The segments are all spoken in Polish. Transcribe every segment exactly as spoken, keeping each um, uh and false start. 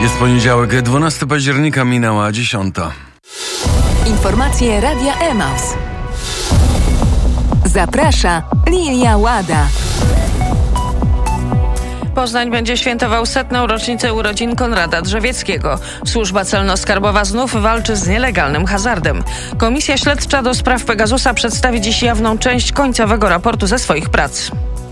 Jest poniedziałek, dwunastego października, minęła dziesiąta. Informacje Radia Emaus. Zaprasza Lilia Łada. Poznań będzie świętował setną rocznicę urodzin Konrada Drzewieckiego. Służba celno-skarbowa znów walczy z nielegalnym hazardem. Komisja Śledcza do spraw Pegasusa przedstawi dziś jawną część końcowego raportu ze swoich prac.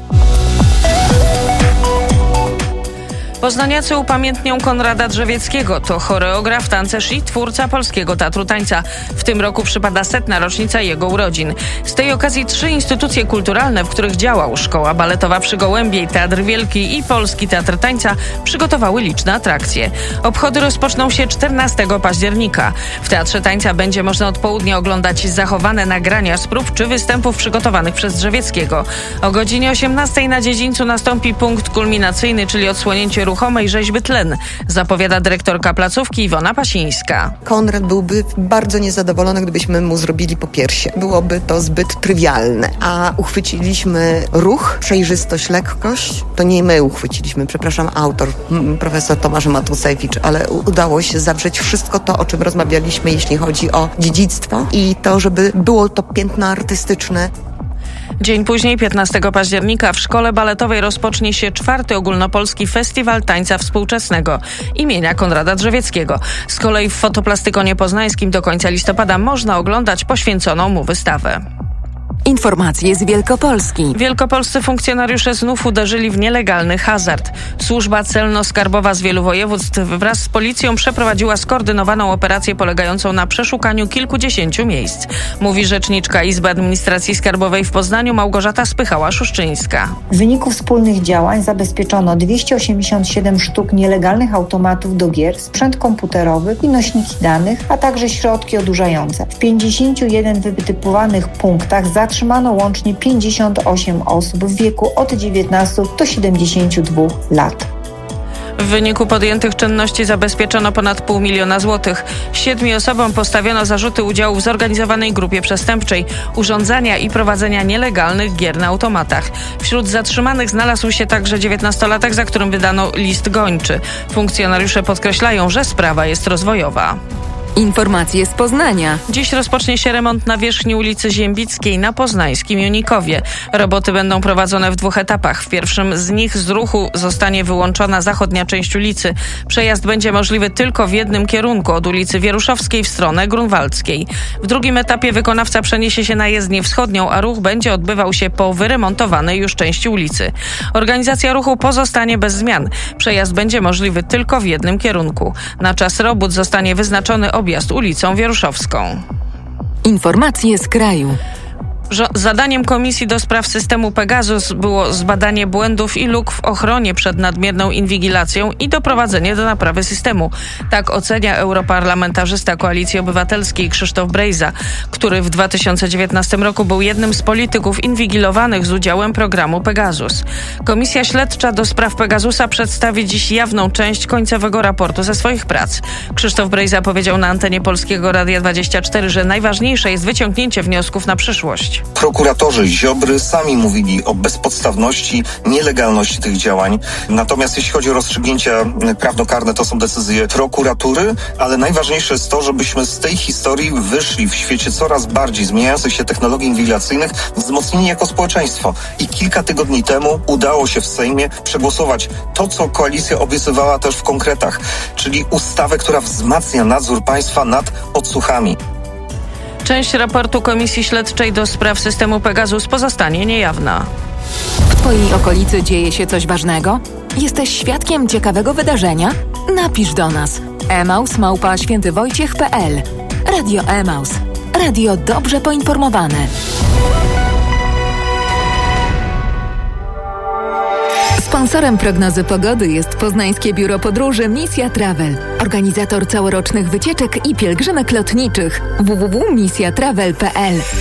Poznaniacy upamiętnią Konrada Drzewieckiego. To choreograf, tancerz i twórca polskiego teatru tańca. W tym roku przypada setna rocznica jego urodzin. Z tej okazji trzy instytucje kulturalne, w których działał: Szkoła Baletowa przy Gołębiej, Teatr Wielki i Polski Teatr Tańca, przygotowały liczne atrakcje. Obchody rozpoczną się czternastego października. W Teatrze Tańca będzie można od południa oglądać zachowane nagrania z prób czy występów przygotowanych przez Drzewieckiego. O godzinie osiemnastej na dziedzińcu nastąpi punkt kulminacyjny, czyli odsłonięcie ruchomej rzeźby Tlen, zapowiada dyrektorka placówki Iwona Pasińska. Konrad byłby bardzo niezadowolony, gdybyśmy mu zrobili po piersie. Byłoby to zbyt trywialne. A uchwyciliśmy ruch, przejrzystość, lekkość. To nie my uchwyciliśmy, przepraszam, autor, profesor Tomasz Matusewicz, ale udało się zawrzeć wszystko to, o czym rozmawialiśmy, jeśli chodzi o dziedzictwo i to, żeby było to piętno artystyczne. Dzień później, piętnastego października, w Szkole Baletowej rozpocznie się czwarty ogólnopolski Festiwal Tańca Współczesnego imienia Konrada Drzewieckiego. Z kolei w Fotoplastykonie Poznańskim do końca listopada można oglądać poświęconą mu wystawę. Informacje z Wielkopolski. Wielkopolscy funkcjonariusze znów uderzyli w nielegalny hazard. Służba celno-skarbowa z wielu województw wraz z policją przeprowadziła skoordynowaną operację polegającą na przeszukaniu kilkudziesięciu miejsc. Mówi rzeczniczka Izby Administracji Skarbowej w Poznaniu Małgorzata Spychała-Szuszczyńska. W wyniku wspólnych działań zabezpieczono dwieście osiemdziesiąt siedem sztuk nielegalnych automatów do gier, sprzęt komputerowy i nośniki danych, a także środki odurzające. W pięćdziesięciu jeden wytypowanych punktach zatrzymano łącznie pięćdziesiąt osiem osób w wieku od dziewiętnastu do siedemdziesięciu dwóch lat. W wyniku podjętych czynności zabezpieczono ponad pół miliona złotych. Siedmiu osobom postawiono zarzuty udziału w zorganizowanej grupie przestępczej, urządzania i prowadzenia nielegalnych gier na automatach. Wśród zatrzymanych znalazł się także dziewiętnastolatek, za którym wydano list gończy. Funkcjonariusze podkreślają, że sprawa jest rozwojowa. Informacje z Poznania. Dziś rozpocznie się remont nawierzchni ulicy Ziębickiej na poznańskim Junikowie. Roboty będą prowadzone w dwóch etapach. W pierwszym z nich z ruchu zostanie wyłączona zachodnia część ulicy. Przejazd będzie możliwy tylko w jednym kierunku, od ulicy Wieruszowskiej w stronę Grunwaldzkiej. W drugim etapie wykonawca przeniesie się na jezdnię wschodnią, a ruch będzie odbywał się po wyremontowanej już części ulicy. Organizacja ruchu pozostanie bez zmian. Przejazd będzie możliwy tylko w jednym kierunku. Na czas robót zostanie wyznaczony objazd ulicą Wieruszowską. Informacje z kraju. Zadaniem Komisji do spraw systemu Pegasus było zbadanie błędów i luk w ochronie przed nadmierną inwigilacją i doprowadzenie do naprawy systemu. Tak ocenia europarlamentarzysta Koalicji Obywatelskiej Krzysztof Brejza, który w dwa tysiące dziewiętnastym roku był jednym z polityków inwigilowanych z udziałem programu Pegasus. Komisja Śledcza do spraw Pegasusa przedstawi dziś jawną część końcowego raportu ze swoich prac. Krzysztof Brejza powiedział na antenie Polskiego Radia dwadzieścia cztery, że najważniejsze jest wyciągnięcie wniosków na przyszłość. Prokuratorzy Ziobry sami mówili o bezpodstawności, nielegalności tych działań. Natomiast jeśli chodzi o rozstrzygnięcia prawnokarne, to są decyzje prokuratury, ale najważniejsze jest to, żebyśmy z tej historii wyszli w świecie coraz bardziej zmieniających się technologii inwigilacyjnych wzmocnieni jako społeczeństwo. I kilka tygodni temu udało się w Sejmie przegłosować to, co koalicja obiecywała też w konkretach, czyli ustawę, która wzmacnia nadzór państwa nad podsłuchami. Część raportu Komisji Śledczej do spraw systemu Pegasus pozostanie niejawna. W Twojej okolicy dzieje się coś ważnego? Jesteś świadkiem ciekawego wydarzenia? Napisz do nas. emaus małpa świętywojciech kropka pe el. Radio Emaus. Radio dobrze poinformowane. Sponsorem prognozy pogody jest Poznańskie Biuro Podróży Misja Travel. Organizator całorocznych wycieczek i pielgrzymek lotniczych. w w w kropka misja travel kropka pe el.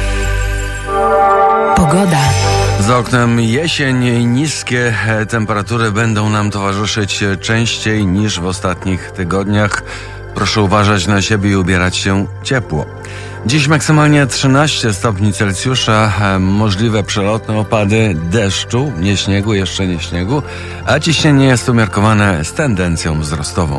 Pogoda. Za oknem jesień i niskie temperatury będą nam towarzyszyć częściej niż w ostatnich tygodniach. Proszę uważać na siebie i ubierać się ciepło. Dziś maksymalnie trzynaście stopni Celsjusza, możliwe przelotne opady deszczu, nie śniegu, jeszcze nie śniegu, a ciśnienie jest umiarkowane z tendencją wzrostową.